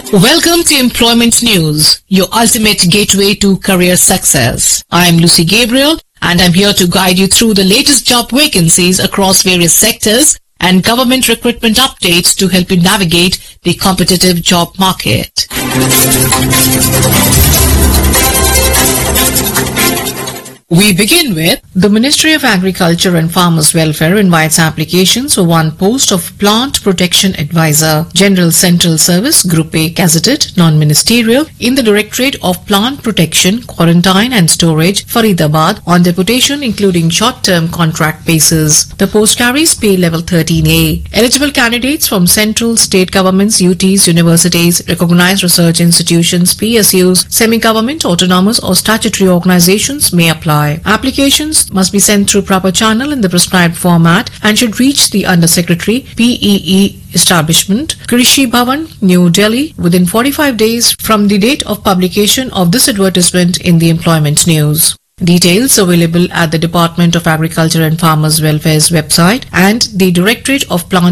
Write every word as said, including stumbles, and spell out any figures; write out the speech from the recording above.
Welcome to Employment News, your ultimate gateway to career success. I'm Lucy Gabriel and I'm here to guide you through the latest job vacancies across various sectors and government recruitment updates to help you navigate the competitive job market. We begin with the Ministry of Agriculture and Farmers Welfare invites applications for one post of Plant Protection Advisor, General Central Service, Group A, gazetted, non-ministerial, in the Directorate of Plant Protection, Quarantine and Storage, Faridabad, on deputation including short-term contract basis. The post carries pay level thirteen A. Eligible candidates from central, state governments, U Ts, universities, recognized research institutions, P S Us, semi-government, autonomous or statutory organizations may apply. Applications must be sent through proper channel in the prescribed format and should reach the Under Secretary, P E E Establishment, Krishi Bhavan, New Delhi, within forty-five days from the date of publication of this advertisement in the Employment News. Details available at the Department of Agriculture and Farmers Welfare's website and the Directorate of Plant